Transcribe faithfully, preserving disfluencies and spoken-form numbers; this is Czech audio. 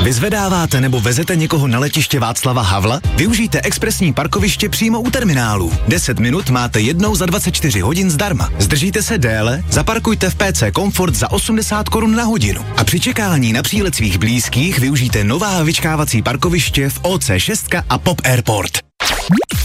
Vyzvedáváte nebo vezete někoho na letiště Václava Havla? Využijte expresní parkoviště přímo u terminálů. deset minut máte jednou za dvacet čtyři hodin zdarma. Zdržíte se déle? Zaparkujte v P C Comfort za osmdesát korun na hodinu. A při čekání na přílet svých blízkých využijte nová vyčkávací parkoviště v O C šest a Pop Airport.